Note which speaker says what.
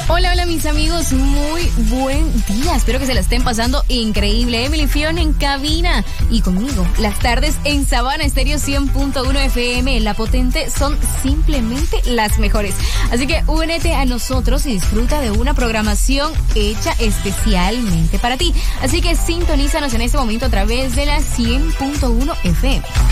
Speaker 1: Hola, hola mis amigos, muy buen día. Espero que se la estén pasando increíble. Emily Fion en cabina y conmigo. Las tardes en Sabana Estéreo 100.1 FM. La potente son simplemente las mejores. Así que únete a nosotros y disfruta de una programación hecha especialmente para ti. Así que sintonízanos en este momento a través de la 100.1 FM.